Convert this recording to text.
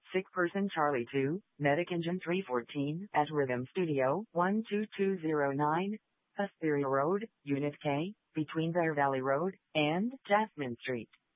Sick Person Charlie 2, Medic Engine 314 at Rhythm Studio 12209, Hesperia Road, Unit K, between Bear Valley Road and Jasmine Street.